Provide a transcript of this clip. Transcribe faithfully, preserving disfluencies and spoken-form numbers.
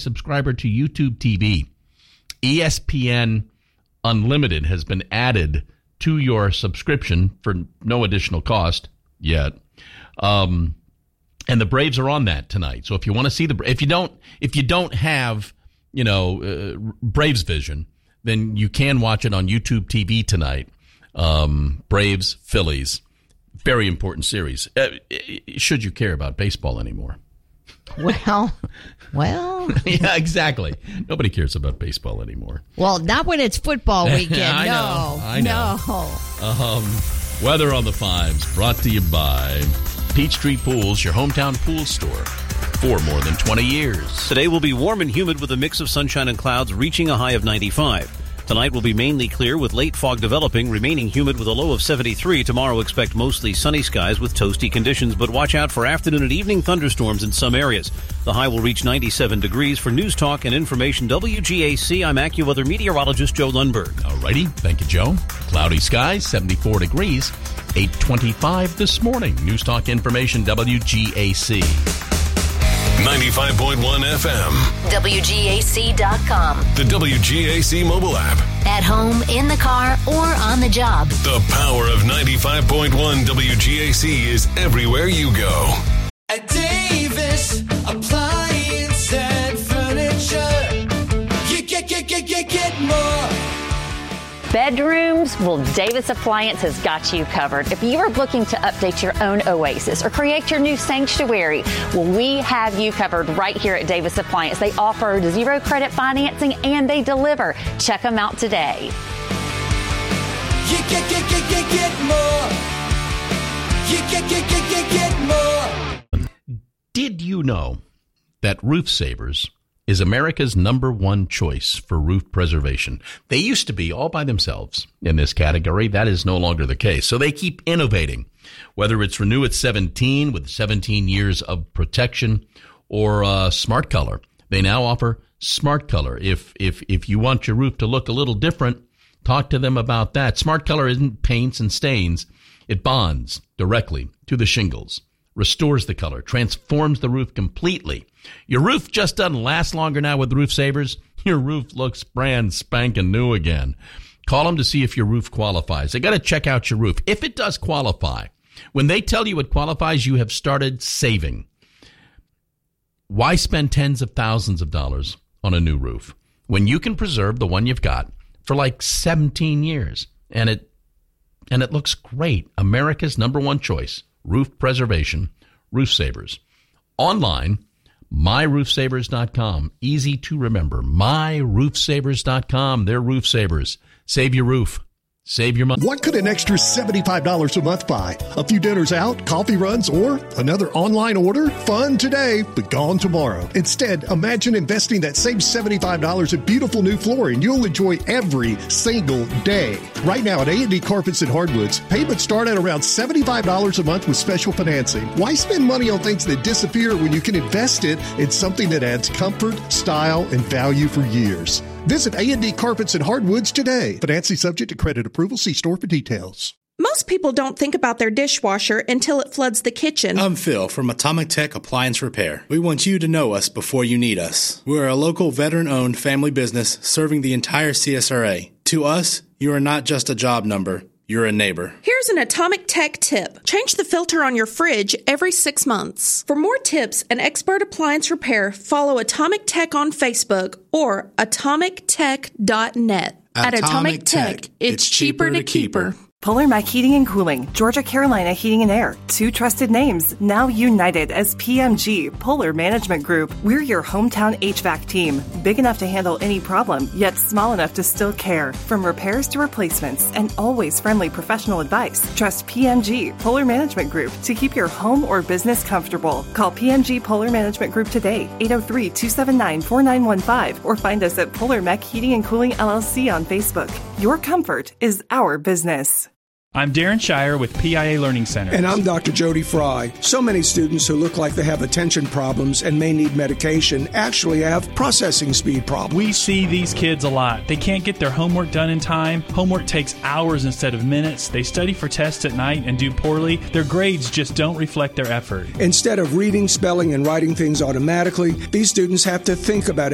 subscriber to YouTube T V, E S P N Unlimited has been added to your subscription for no additional cost yet. Um, and the Braves are on that tonight. So if you want to see the, if you don't, if you don't have, you know, uh, Braves vision, then you can watch it on YouTube T V tonight. Um, Braves, Phillies, very important series. Uh, should you care about baseball anymore? Well, well. Yeah, exactly. Nobody cares about baseball anymore. Well, not when it's football weekend. I no, know, I know. no. Um, weather on the fives brought to you by Peachtree Pools, your hometown pool store for more than twenty years. Today will be warm and humid with a mix of sunshine and clouds, reaching a high of ninety-five. Tonight will be mainly clear with late fog developing, remaining humid with a low of seventy-three. Tomorrow expect mostly sunny skies with toasty conditions, but watch out for afternoon and evening thunderstorms in some areas. The high will reach ninety-seven degrees. For News Talk and Information W G A C, I'm AccuWeather meteorologist Joe Lundberg. All righty. Thank you, Joe. Cloudy skies, seventy-four degrees, eight twenty-five this morning. News Talk Information W G A C. ninety-five point one F M. W G A C dot com. The W G A C mobile app. At home, in the car, or on the job. The power of ninety-five point one W G A C is everywhere you go. At Davis Appliance and Furniture, you get, get, get, get, get more. Bedrooms? Well, Davis Appliance has got you covered. If you are looking to update your own oasis or create your new sanctuary, well, we have you covered right here at Davis Appliance. They offer zero credit financing and they deliver. Check them out today. You get, get, get, get, get more. You get, get, get, get, get more. Did you know that Roof Savers is America's number one choice for roof preservation? They used to be all by themselves in this category. That is no longer the case. So they keep innovating, whether it's Renew at seventeen with seventeen years of protection or uh, Smart Color. They now offer Smart Color. If, if, if you want your roof to look a little different, talk to them about that. Smart Color isn't paints and stains. It bonds directly to the shingles, restores the color, transforms the roof completely. Your roof just doesn't last longer now with Roof Savers. Your roof looks brand spanking new again. Call them to see if your roof qualifies. They got to check out your roof. If it does qualify, when they tell you it qualifies, you have started saving. Why spend tens of thousands of dollars on a new roof when you can preserve the one you've got for like seventeen years and it and it looks great? America's number one choice. Roof preservation, Roof Savers. Online, my roof savers dot com. Easy to remember. my roof savers dot com. They're Roof Savers. Save your roof. Save your money. What could an extra seventy-five dollars a month buy? A few dinners out, coffee runs, or another online order? Fun today, but gone tomorrow. Instead, imagine investing that same seventy-five dollars in beautiful new flooring you'll enjoy every single day. Right now at A and D Carpets and Hardwoods, payments start at around seventy-five dollars a month with special financing. Why spend money on things that disappear when you can invest it in something that adds comfort, style, and value for years? Visit A and D Carpets and Hardwoods today. Financing subject to credit approval. See store for details. Most people don't think about their dishwasher until it floods the kitchen. I'm Phil from Atomic Tech Appliance Repair. We want you to know us before you need us. We're a local veteran-owned family business serving the entire C S R A. To us, you are not just a job number. You're a neighbor. Here's an Atomic Tech tip. Change the filter on your fridge every six months. For more tips and expert appliance repair, follow Atomic Tech on Facebook or atomic tech dot net. At Atomic Tech, it's cheaper to keep her. Polar Mac Heating and Cooling, Georgia Carolina Heating and Air, two trusted names, now united as P M G, Polar Management Group. We're your hometown H V A C team, big enough to handle any problem, yet small enough to still care. From repairs to replacements, and always friendly professional advice. Trust P M G, Polar Management Group, to keep your home or business comfortable. Call P M G Polar Management Group today, eight oh three, two seven nine, four nine one five, or find us at Polar Mac Heating and Cooling L L C on Facebook. Your comfort is our business. I'm Darren Shire with P I A Learning Center. And I'm Doctor Jody Fry. So many students who look like they have attention problems and may need medication actually have processing speed problems. We see these kids a lot. They can't get their homework done in time. Homework takes hours instead of minutes. They study for tests at night and do poorly. Their grades just don't reflect their effort. Instead of reading, spelling, and writing things automatically, these students have to think about